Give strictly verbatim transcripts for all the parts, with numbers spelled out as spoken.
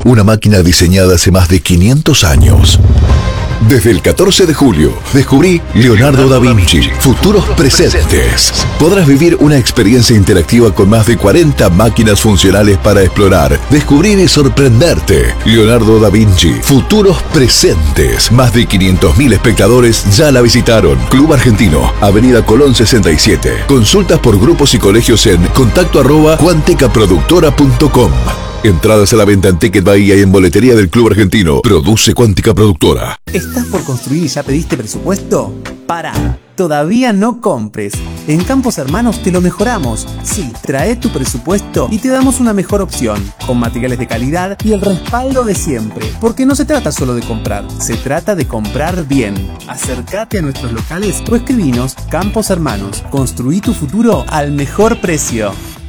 una máquina diseñada hace más de quinientos años. Desde el catorce de julio, descubrí Leonardo da Vinci, Futuros Presentes. Podrás vivir una experiencia interactiva con más de cuarenta máquinas funcionales para explorar, descubrir y sorprenderte. Leonardo da Vinci, Futuros Presentes. Más de quinientos mil espectadores ya la visitaron. Club Argentino, Avenida Colón sesenta y siete. Consultas por grupos y colegios en contacto arroba cuanticaproductora punto com. Entradas a la venta en Ticket Bahía y en boletería del Club Argentino. Produce Cuántica Productora. ¿Estás por construir y ya pediste presupuesto? Pará, todavía no compres. En Campos Hermanos te lo mejoramos. Sí, trae tu presupuesto y te damos una mejor opción, con materiales de calidad y el respaldo de siempre. Porque no se trata solo de comprar, se trata de comprar bien. Acércate a nuestros locales o escribinos. Campos Hermanos, construí tu futuro al mejor precio.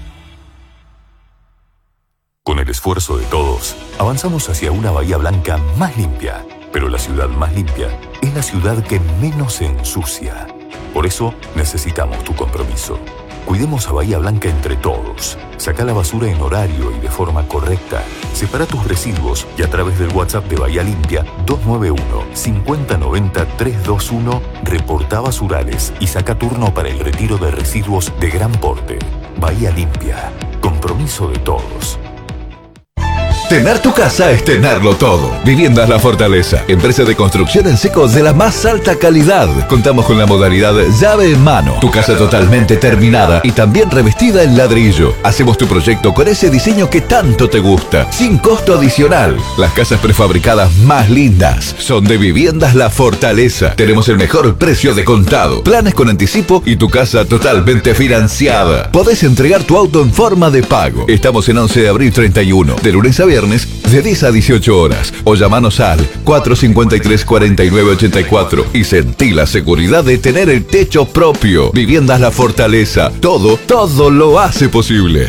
Con el esfuerzo de todos, avanzamos hacia una Bahía Blanca más limpia. Pero la ciudad más limpia es la ciudad que menos se ensucia. Por eso necesitamos tu compromiso. Cuidemos a Bahía Blanca entre todos. Saca la basura en horario y de forma correcta. Separa tus residuos y a través del WhatsApp de Bahía Limpia dos nueve uno, cinco cero nueve cero, tres dos uno reporta basurales y saca turno para el retiro de residuos de gran porte. Bahía Limpia. Compromiso de todos. Tener tu casa es tenerlo todo. Viviendas La Fortaleza, empresa de construcción en seco de la más alta calidad. Contamos con la modalidad llave en mano. Tu casa totalmente terminada y también revestida en ladrillo. Hacemos tu proyecto con ese diseño que tanto te gusta, sin costo adicional. Las casas prefabricadas más lindas son de Viviendas La Fortaleza. Tenemos el mejor precio de contado, planes con anticipo y tu casa totalmente financiada. Podés entregar tu auto en forma de pago. Estamos en once de abril treinta y uno, de lunes a viernes, de diez a dieciocho horas, o llamanos al cuatro cinco tres, cuatro nueve ocho cuatro y sentí la seguridad de tener el techo propio. Viviendas La Fortaleza, todo, todo lo hace posible.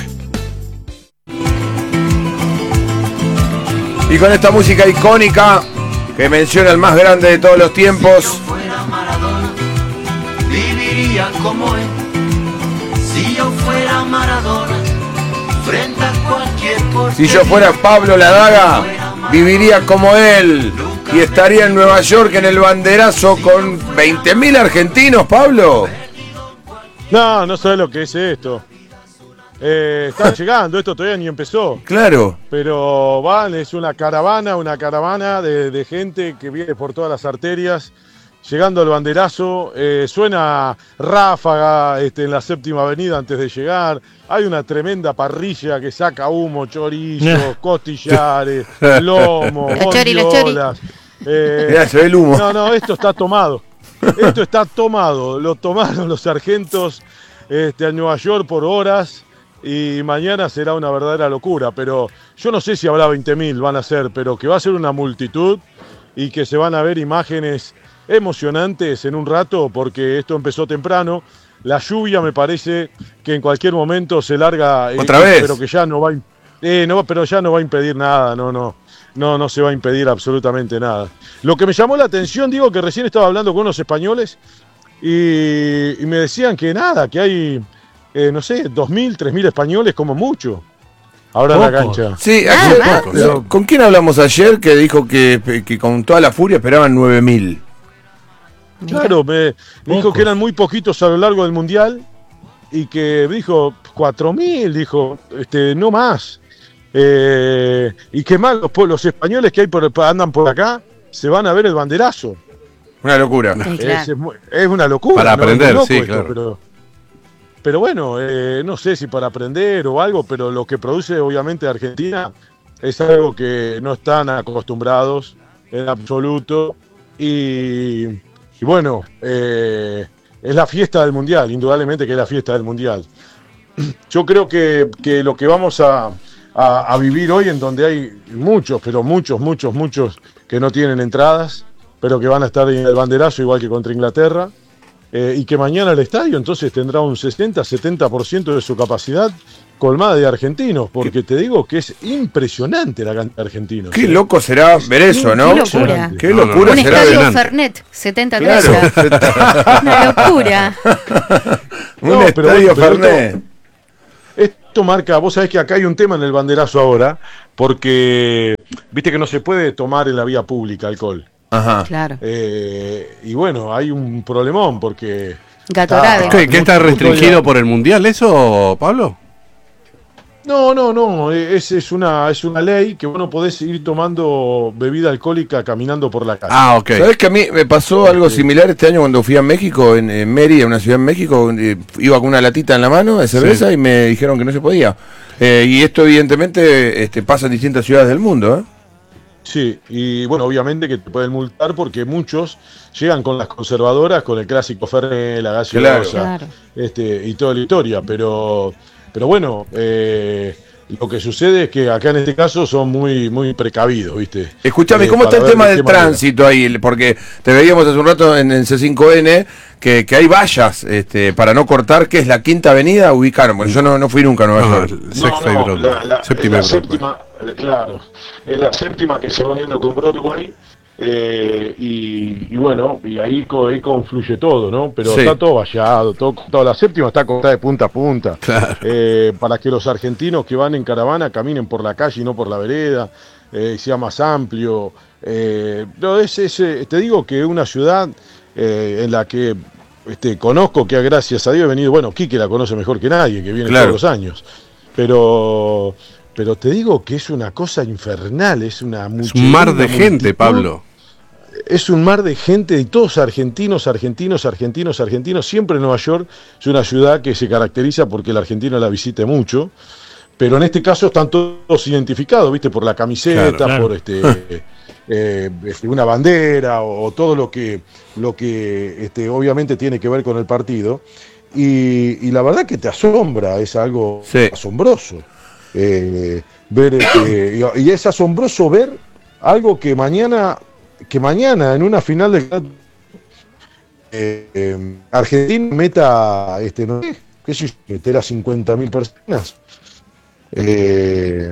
Y con esta música icónica que menciona el más grande de todos los tiempos, Si yo fuera Maradona, viviría como él. Si yo fuera Maradona, frente a cualquier portería. si yo fuera Pablo La Daga, viviría como él y estaría en Nueva York en el banderazo con veinte mil argentinos, Pablo. No, no sabes lo que es esto. Eh, están llegando, esto todavía ni empezó. Claro. Pero van, es una caravana, una caravana de, de gente que viene por todas las arterias, llegando al banderazo. Eh, suena ráfaga este, en la séptima avenida antes de llegar. Hay una tremenda parrilla que saca humo, chorizos, costillares, lomo, Los chori, los chori. bondiolas. Eh, Mirá, se ve el humo. No, no, esto está tomado. Esto está tomado. Lo tomaron los sargentos este, a Nueva York por horas. Y mañana será una verdadera locura, pero yo no sé si habrá veinte mil, van a ser, pero que va a ser una multitud y que se van a ver imágenes emocionantes en un rato, porque esto empezó temprano. La lluvia me parece que en cualquier momento se larga. ¿Otra eh, vez? Pero que ya no va, eh, no, pero ya no va a impedir nada, no, no, no, no se va a impedir absolutamente nada. Lo que me llamó la atención, digo, que recién estaba hablando con unos españoles y, y me decían que nada, que hay... Eh, no sé, dos mil, tres mil españoles como mucho. Ahora en la cancha. Sí, Ah, ayer- más. pero, ¿con quién hablamos ayer que dijo que, que con toda la furia esperaban nueve mil? Claro, me dijo que eran muy poquitos a lo largo del mundial y que dijo cuatro mil, dijo, este, no más. Eh, y que más los, los españoles que hay por, andan por acá se van a ver el banderazo. Una locura. Sí, claro. Es, es muy- es una locura. Para ¿no? aprender, Es muy loco sí, esto, claro. Pero, pero bueno, eh, no sé si para aprender o algo, pero lo que produce obviamente Argentina es algo que no están acostumbrados en absoluto. Y, y bueno, eh, es la fiesta del Mundial, indudablemente que es la fiesta del Mundial. Yo creo que, que lo que vamos a, a, a vivir hoy, en donde hay muchos, pero muchos, muchos, muchos que no tienen entradas, pero que van a estar en el banderazo igual que contra Inglaterra, eh, y que mañana el estadio entonces tendrá un sesenta a setenta por ciento de su capacidad colmada de argentinos, porque te digo que es impresionante la cantidad de argentinos. Qué loco será ver eso, ¿no? Qué locura. Qué No, no, locura Un será estadio ver. Fernet, setenta Claro. treinta. Una locura. Un No, pero estadio bueno, pero Fernet. Esto esto marca, vos sabés que acá hay un tema en el banderazo ahora, porque viste que no se puede tomar en la vía pública alcohol. Ajá. Claro. Eh, y bueno, hay un problemón porque... Gatorade. ¿Qué, qué está restringido por el Mundial eso, Pablo? No, no, no, es, es, una, es una ley que vos no podés ir tomando bebida alcohólica caminando por la calle. Ah, ok. ¿Sabés que a mí me pasó algo similar este año cuando fui a México, en, en Mérida, una ciudad en México, eh, iba con una latita en la mano de cerveza, sí, y me dijeron que no se podía. Eh, y esto evidentemente este, pasa en distintas ciudades del mundo, ¿eh? Sí, y bueno, obviamente que te pueden multar porque muchos llegan con las conservadoras, con el clásico Fernet, la gaseosa, Claro. este, y toda la historia, pero... Pero bueno, eh, lo que sucede es que acá en este caso son muy muy precavidos, ¿viste? Escuchame, Eh, ¿cómo está para el tema ver del qué manera. tránsito ahí? Porque te veíamos hace un rato en el C cinco N que, que hay vallas este, para no cortar, que es la Quinta Avenida, ubicaron. Bueno, yo no, no fui nunca a Nueva No, York. el sexta y No, no, Broadway. la, la- Séptima la y Broadway. séptima, eh, claro, es la séptima que se va uniendo con Broadway, eh, y, y bueno, y ahí, co- ahí confluye todo, ¿no? Pero Sí. está todo vallado, todo, toda la séptima está cortada de punta a punta, Claro. eh, para que los argentinos que van en caravana caminen por la calle y no por la vereda, eh, sea más amplio. Eh, no, es, es, eh, te digo que es una ciudad eh, en la que este, conozco, que gracias a Dios he venido, bueno, Quique la conoce mejor que nadie, que viene Claro. todos los años, pero pero te digo que es una cosa infernal, es una Es un mar de gente, Pablo. Es un mar de gente y todos argentinos, argentinos, argentinos, argentinos. Siempre Nueva York es una ciudad que se caracteriza porque el argentino la visite mucho, pero en este caso están todos identificados, ¿viste? Por la camiseta, Claro, claro. por este, eh, este, una bandera o, o todo lo que, lo que este, obviamente tiene que ver con el partido. Y, y la verdad que te asombra, es algo Sí. asombroso. Eh, ver este, y, y es asombroso ver algo que mañana que mañana en una final de eh, eh, Argentina meta este no sé, qué sé yo, meter a cincuenta mil personas eh,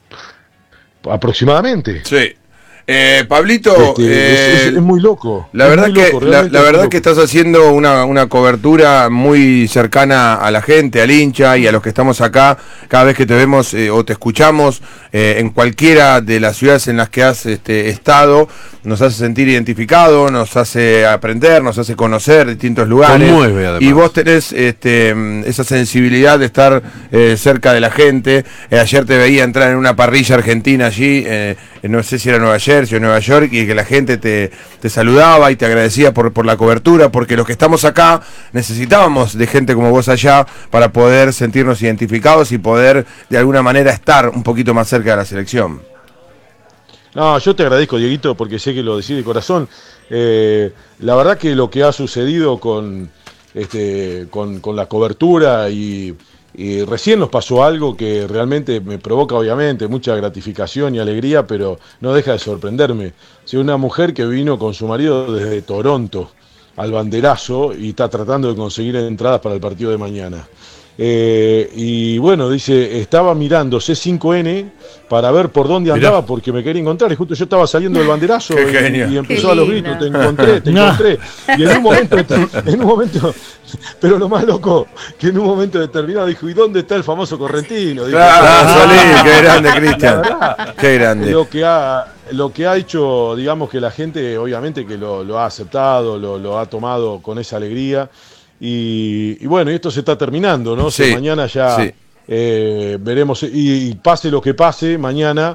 aproximadamente. Sí. Eh, Pablito, Este, eh, es, es- es muy loco. La es verdad, muy que, loco, la, realmente la es muy verdad loco. que estás haciendo una, una cobertura muy cercana a la gente, al hincha y a los que estamos acá. Cada vez que te vemos eh, o te escuchamos eh, en cualquiera de las ciudades en las que has este, estado, nos hace sentir identificado, nos hace aprender, nos hace conocer distintos lugares. Conmueve, además. Y vos tenés este, mm, esa sensibilidad de estar eh, cerca de la gente. Eh, ayer te veía entrar en una parrilla argentina allí, eh, no sé si era Nueva Jersey o Nueva York, y que la gente te, te saludaba y te agradecía por, por la cobertura, porque los que estamos acá necesitábamos de gente como vos allá para poder sentirnos identificados y poder de alguna manera estar un poquito más cerca de la selección. No, yo te agradezco, Dieguito, porque sé que lo decís de corazón. Eh, la verdad que lo que ha sucedido con, este, con, con la cobertura y, y recién nos pasó algo que realmente me provoca, obviamente, mucha gratificación y alegría, pero no deja de sorprenderme. Si una mujer que vino con su marido desde Toronto al banderazo y está tratando de conseguir entradas para el partido de mañana. Eh, y bueno, dice, estaba mirando C cinco N para ver por dónde Mirá. andaba porque me quería encontrar y justo yo estaba saliendo del banderazo Qué y, genio. y empezó Qué a los lindo. gritos, te encontré, te No. encontré. Y en un momento, en un momento, pero lo más loco, que en un momento determinado dijo, ¿y dónde está el famoso correntino? Dijo, Claro, Solín, qué grande, la Cristian. verdad, Qué grande. lo que ha lo que ha hecho, digamos, que la gente obviamente que lo, lo ha aceptado, lo, lo ha tomado con esa alegría y, y bueno, y esto se está terminando, ¿no? Sí, Si mañana ya sí. eh, veremos y, y pase lo que pase mañana,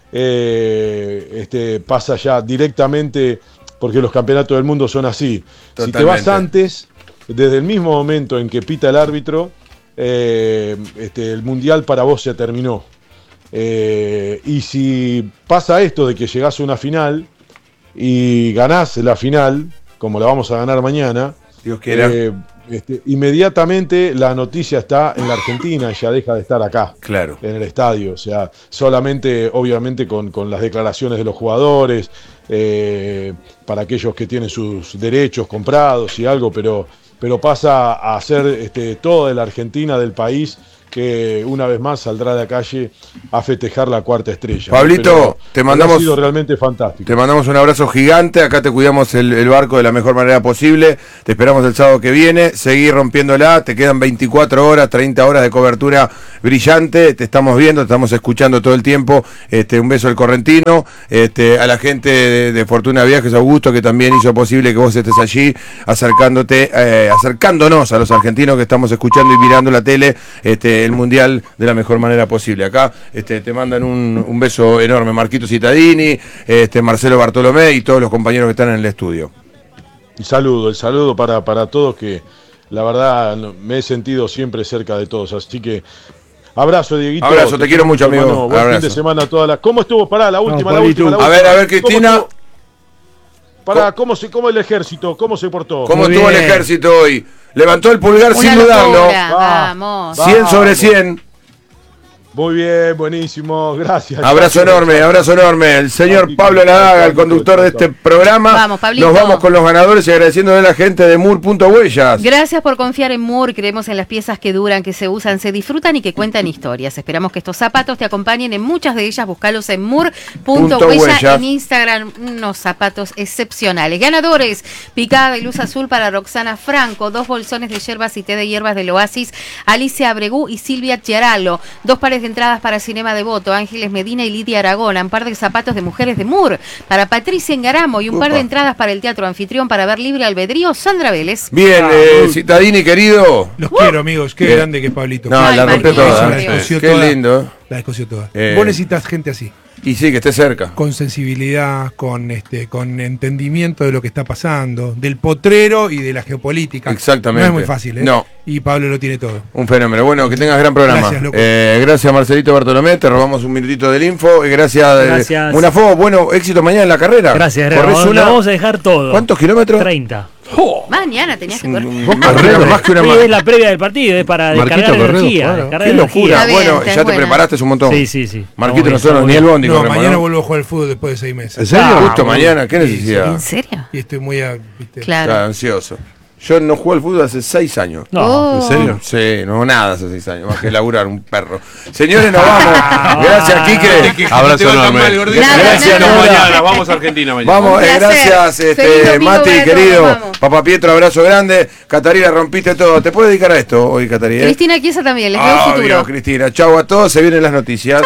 eh, este pasa ya directamente porque los campeonatos del mundo son así. Si te vas Totalmente. antes, desde el mismo momento en que pita el árbitro, eh, este, el mundial para vos se terminó. Eh, y si pasa esto de que llegás a una final y ganás la final, como la vamos a ganar mañana, Dios quiera. eh, este, inmediatamente la noticia está en la Argentina y ya deja de estar acá, Claro. en el estadio. O sea, solamente, obviamente, con, con las declaraciones de los jugadores, eh, para aquellos que tienen sus derechos comprados y algo, pero, pero pasa a ser este, toda la Argentina del país que una vez más saldrá de la calle a festejar la cuarta estrella. Pablito, Pero, te mandamos, ha sido realmente fantástico. Te mandamos un abrazo gigante, acá te cuidamos el, el barco de la mejor manera posible, te esperamos el sábado que viene, seguí rompiéndola, te quedan veinticuatro horas, treinta horas de cobertura brillante, te estamos viendo, te estamos escuchando todo el tiempo, este, un beso al correntino, este, a la gente de, de Fortuna Viajes, Augusto, que también hizo posible que vos estés allí, acercándote, eh, acercándonos a los argentinos que estamos escuchando y mirando la tele, este, el mundial de la mejor manera posible. Acá este, te mandan un, un beso enorme, Marquito Cittadini, este, Marcelo Bartolomé y todos los compañeros que están en el estudio. Un saludo, el saludo para, para todos, que la verdad me he sentido siempre cerca de todos, así que abrazo, Dieguito. Abrazo, te, te quiero mucho, amigo. Hermano, buen abrazo. fin de semana a toda la... ¿Cómo estuvo? Pará, la última, no, la última, la última. A ver, a ver, Cristina. ¿Cómo Pará, ¿cómo, se, ¿cómo el ejército? ¿Cómo se portó? ¿Cómo estuvo el ejército hoy? Levantó el pulgar Una sin dudarlo. Vamos. cien sobre cien. Muy bien, buenísimo, gracias. Abrazo gracias. enorme, abrazo enorme. El señor Pablo Ladaga, el conductor de este programa. Vamos, Pablito. Nos vamos con los ganadores y agradeciéndole a la gente de Moore punto huellas. Gracias por confiar en Moore. Creemos en las piezas que duran, que se usan, se disfrutan y que cuentan historias. Esperamos que estos zapatos te acompañen en muchas de ellas. Búscalos en Moore punto huellas en Instagram. Unos zapatos excepcionales. Ganadores: picada de luz azul para Roxana Franco, dos bolsones de hierbas y té de hierbas del Oasis, Alicia Abregú y Silvia Chiaralo, dos pares de entradas para Cinema Devoto, Ángeles Medina y Lidia Aragón, un par de zapatos de mujeres de Moore para Patricia Engaramo y un Upa. par de entradas para el Teatro Anfitrión para ver Libre Albedrío, Sandra Vélez. Bien, eh, Cittadini querido. Los uh, quiero, amigos. Qué bien. grande que es Pablito. No, Ay, la rompió María, toda. la descoció Qué toda. lindo. La descoció toda. Eh. Vos necesitas gente así. Y sí, que esté cerca. Con sensibilidad, con este, con entendimiento de lo que está pasando, del potrero y de la geopolítica. Exactamente. No es muy fácil, ¿eh? No. Y Pablo lo tiene todo. Un fenómeno. Bueno, que tengas gran programa. Gracias, loco. Eh, gracias, Marcelito Bartolomé. Te robamos un minutito del info. Eh, Gracias. Gracias. Eh, Munafo, bueno, éxito mañana en la carrera. Gracias, Corres gracias. una... Lo vamos a dejar todo. ¿Cuántos kilómetros? treinta. Oh. Mañana tenías que correr. Vos corres más que una Sí, más. es la previa del partido, es para Marquito descargar Corredo, energía. claro. descargar Qué energía. locura. Está bien, Bueno, está ya te buena. preparaste un montón. Sí, sí, sí. Marquito, Estamos nosotros bien, ni el bondi No, corremos, mañana ¿no? vuelvo a jugar al fútbol después de seis meses. ¿En serio? Ah, Justo bueno. mañana, ¿qué Sí, necesidad? ¿En serio? Y estoy muy, a, ¿viste? Claro. Está ansioso. Yo no juego al fútbol hace seis años. No, Oh. ¿En serio? Sí, no, nada hace seis años, más que laburar un perro. Señores, nos vamos. Gracias, Quique. Abrazo enorme. Nada, Gracias, nada. nos Mañana, vamos a Argentina mañana. Vamos, Un eh, placer. gracias, Feliz este, domingo Mati, para todos, querido. vamos. Papá Pietro, abrazo grande. Catarina, rompiste todo. ¿Te puedes dedicar a esto hoy, Catarina? ¿Eh? Cristina Chiesa también, les veo Ah, futuro. Dios, Cristina. Chau a todos, se vienen las noticias.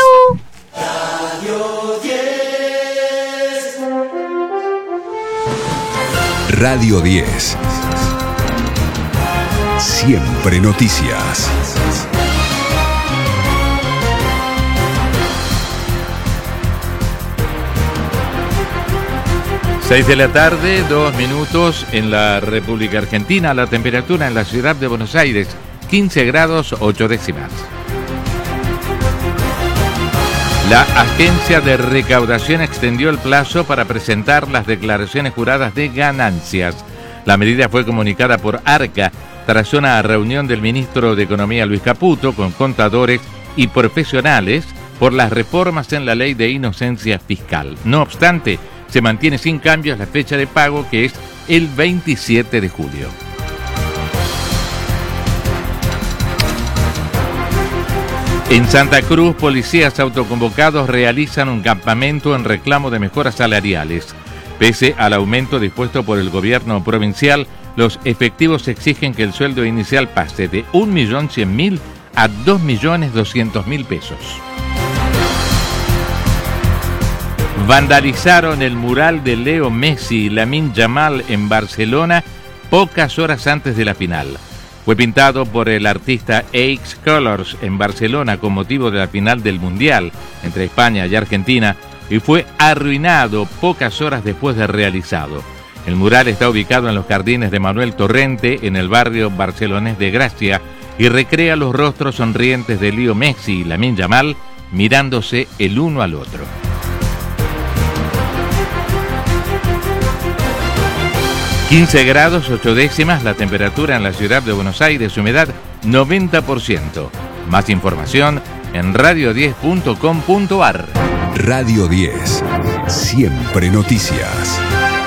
Radio diez. Siempre noticias. seis de la tarde, dos minutos en la República Argentina. La temperatura en la ciudad de Buenos Aires, quince grados ocho décimas. La Agencia de Recaudación extendió el plazo para presentar las declaraciones juradas de ganancias. La medida fue comunicada por ARCA tras una reunión del ministro de Economía Luis Caputo con contadores y profesionales por las reformas en la ley de inocencia fiscal. No obstante, se mantiene sin cambios la fecha de pago, que es el veintisiete de julio. En Santa Cruz, policías autoconvocados realizan un campamento en reclamo de mejoras salariales. Pese al aumento dispuesto por el gobierno provincial, los efectivos exigen que el sueldo inicial pase de un millón cien mil a dos millones doscientos mil pesos. Vandalizaron el mural de Leo Messi y Lamine Yamal en Barcelona pocas horas antes de la final. Fue pintado por el artista Aix Colors en Barcelona con motivo de la final del Mundial entre España y Argentina y fue arruinado pocas horas después de realizado. El mural está ubicado en los jardines de Manuel Torrente, en el barrio barcelonés de Gracia, y recrea los rostros sonrientes de Leo Messi y Lamine Yamal mirándose el uno al otro. quince grados ocho décimas la temperatura en la ciudad de Buenos Aires, humedad noventa por ciento. Más información en radio diez punto com punto ar. Radio diez. Siempre noticias.